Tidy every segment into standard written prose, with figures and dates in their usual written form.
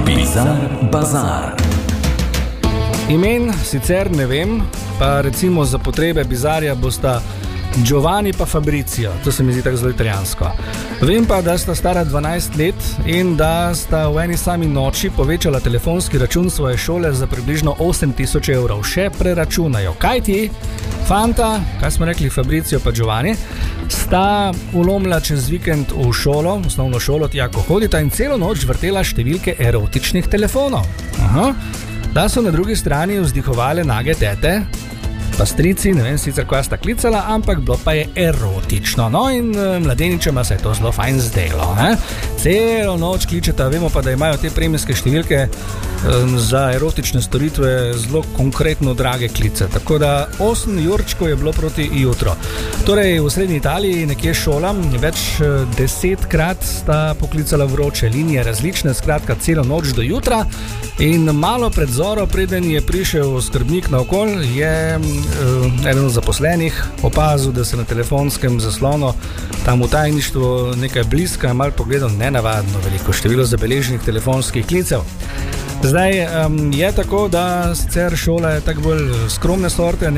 Bizar Bazar. Imen sicer ne vem, pa recimo za potrebe bizarja bosta Giovanni pa Fabrizio, to se mi zdi tako zelo italijansko. Vem pa, da sta stara 12 let in da sta v eni sami noči povečala telefonski račun svoje šole za približno 8.000 evrov. Še preračunajo. Kaj ti? Fanta, kaj smo rekli, Fabrizio pa Giovanni, sta ulomila čez vikend v šolo, osnovno šolo, tja ko hodita, in celo noč vrtela številke erotičnih telefonov. Da so na drugi strani vzdihovale nage tete, pa strici, ne vem sicer koja sta klicala, ampak bilo pa je erotično. No in mladeničema se je to zelo fajn zdelo. Celo noč kličeta, vemo pa, da imajo te premijske številke za erotične storitve zelo konkretno drage klice. Tako da 8 jurčkov je bilo proti jutro. Torej v srednji Italiji nekje šolam, več 10krat sta poklicala vroče linije, različne, skratka celo noč do jutra, in malo pred zoro, preden je prišel skrbnik na okol, je eden od zaposlenih opazil, da se na telefonskem zaslonu tam v tajništvu nekaj bliska, malo pogledal, nenavadno veliko število zabeleženih telefonskih klicev. Zdaj je tako, da sicer šola je tako bolj skromne sorte,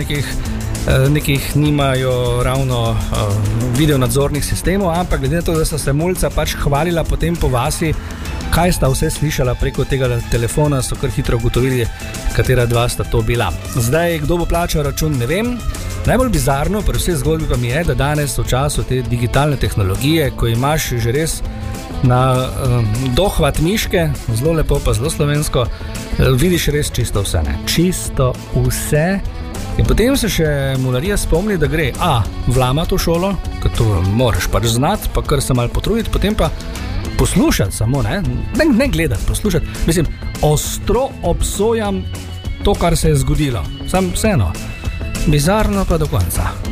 nekih nimajo ravno videonadzornih sistemov, ampak glede na to, da sta se mulca pač hvalila potem po vasi, kaj sta vse slišala preko tega telefona, so kar hitro ugotovili, katera dva sta to bila. Zdaj, kdo bo plačal račun, ne vem. Najbolj bizarno pri vsej zgodbi pa mi je, da danes v času te digitalne tehnologije, ko imaš že res na dohvat miške, zelo lepo pa zelo slovensko, vidiš res čisto vse, ne? Čisto vse. In potem se še mularija spomni, da gre vlamat v šolo, ker to moraš pač znati, pa kar se malo potruditi, potem pa poslušati samo, ne gledati, poslušati. Mislim, ostro obsojam to, kar se je zgodilo. Sam vseeno, bizarno pa do konca.